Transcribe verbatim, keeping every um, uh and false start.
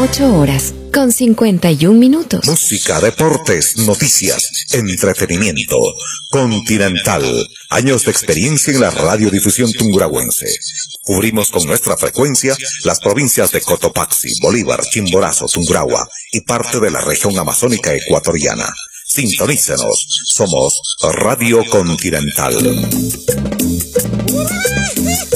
ocho horas, con cincuenta y un minutos. Música, deportes, noticias, entretenimiento. Continental. Años de experiencia en la radiodifusión tungurahuense. Cubrimos con nuestra frecuencia las provincias de Cotopaxi, Bolívar, Chimborazo, Tungurahua y parte de la región amazónica ecuatoriana. Sintonícenos. Somos Radio Continental.